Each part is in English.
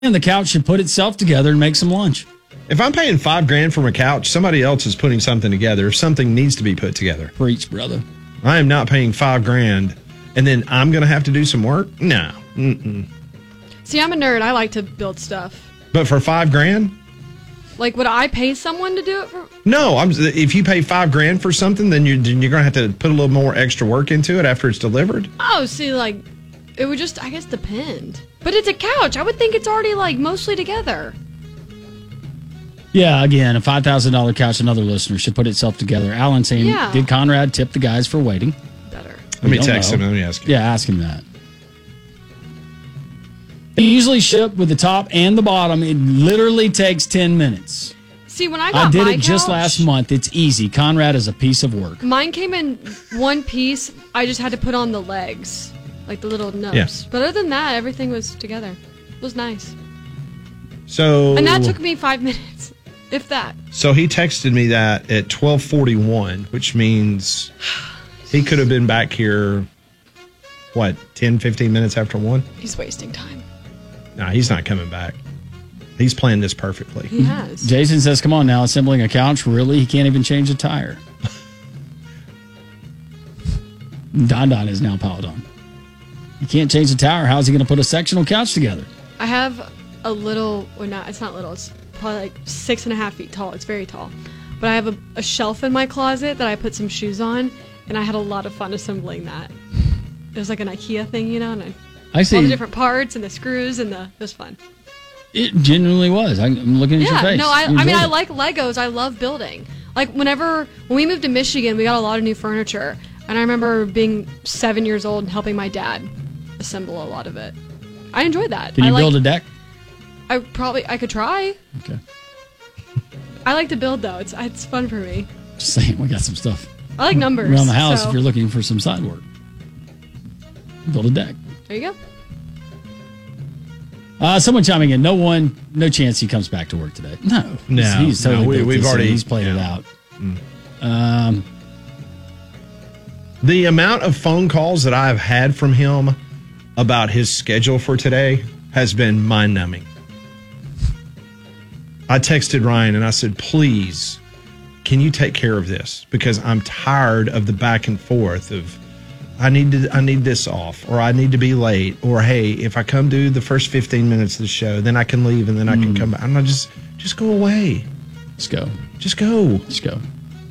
the couch should put itself together and make some lunch. If I'm paying $5,000 for my couch, somebody else is putting something together. If something needs to be put together. Preach, brother. I am not paying $5,000 and then I'm going to have to do some work. No. Mm-mm. See, I'm a nerd. I like to build stuff. But for $5,000? Like, would I pay someone to do it for? No. If you pay $5,000 for something, then you're going to have to put a little more extra work into it after it's delivered. Oh, see, like, it would just, I guess, depend. But it's a couch. I would think it's already, like, mostly together. Yeah, again, a $5,000 couch, another listener should put itself together. Alan saying, Did Conrad tip the guys for waiting? Better. Let me text him. Let me ask him. Yeah, ask him that. They usually ship with the top and the bottom. It literally takes 10 minutes. See, when I got I did my it just couch, last month. It's easy. Conrad is a piece of work. Mine came in one piece. I just had to put on the legs, like the little nubs. Yeah. But other than that, everything was together. It was nice. And that took me 5 minutes, if that. So he texted me that at 12:41, which means he could have been back here, 10, 15 minutes after 1? He's wasting time. No, he's not coming back. He's planned this perfectly. He has. Jason says, come on now, assembling a couch? Really? He can't even change a tire. Don is now piled on. You can't change the tire. How's he going to put a sectional couch together? I have a little, it's not little, it's probably like 6.5 feet tall. It's very tall. But I have a shelf in my closet that I put some shoes on, and I had a lot of fun assembling that. It was like an IKEA thing, and I see. All the different parts and the screws it was fun. It genuinely was. I'm looking at your face. No, I like Legos. I love building. Like when we moved to Michigan, we got a lot of new furniture, and I remember being 7 years old and helping my dad assemble a lot of it. I enjoyed that. Can you build a deck? I could try. Okay. I like to build though. It's fun for me. Just saying, we got some stuff. I like numbers around the house. If you're looking for some side work, build a deck. There you go. Someone chiming in. No chance he comes back to work today. No. He's totally we've already he's played it out. The amount of phone calls that I've had from him about his schedule for today has been mind-numbing. I texted Ryan and I said, please, can you take care of this? Because I'm tired of the back and forth of I need this off, or I need to be late, or hey, if I come do the first 15 minutes of the show, then I can leave and then I can come back. I'm not just go away. Just go. Just go. Just go.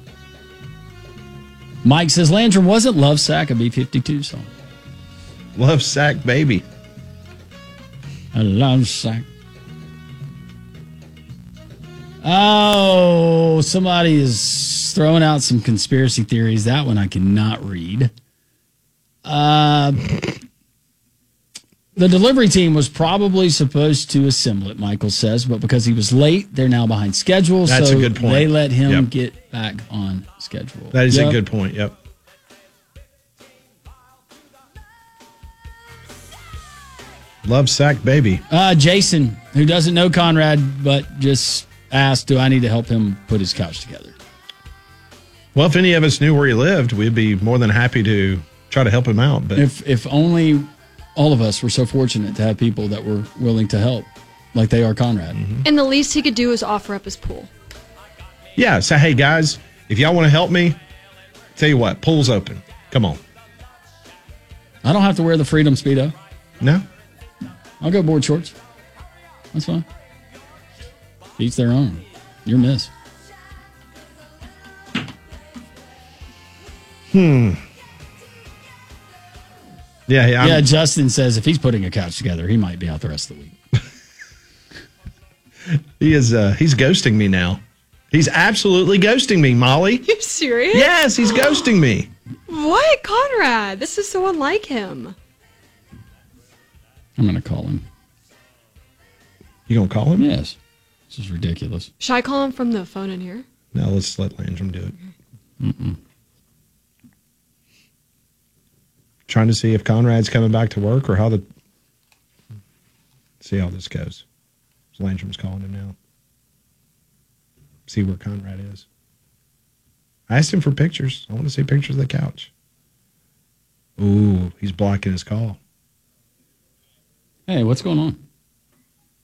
Mike says Landrum wasn't Love Sack a B-52 song. Love Sack Baby. A love sack. Oh, somebody is throwing out some conspiracy theories. That one I cannot read. The delivery team was probably supposed to assemble it, Michael says, but because he was late, they're now behind schedule. That's a good point. They let him get back on schedule. That is a good point. Yep. Love Sack Baby. Jason, who doesn't know Conrad, but just asked, do I need to help him put his couch together? Well, if any of us knew where he lived, we'd be more than happy to try to help him out. But if only all of us were so fortunate to have people that were willing to help, like they are Conrad. Mm-hmm. And the least he could do is offer up his pool. Yeah, say, hey, guys, if y'all want to help me, tell you what, pool's open. Come on. I don't have to wear the Freedom Speedo. No. I'll go board shorts. That's fine. Each their own. Your miss. Yeah, Justin says if he's putting a couch together, he might be out the rest of the week. He's ghosting me now. He's absolutely ghosting me, Molly. You serious? Yes, he's ghosting me. What? Conrad, this is so unlike him. I'm going to call him. You going to call him? Yes. This is ridiculous. Should I call him from the phone in here? No, let's let Landrum do it. Mm-mm. Trying to see if Conrad's coming back to work or see how this goes. So Landrum's calling him now. See where Conrad is. I asked him for pictures. I want to see pictures of the couch. Ooh, he's blocking his call. Hey, what's going on?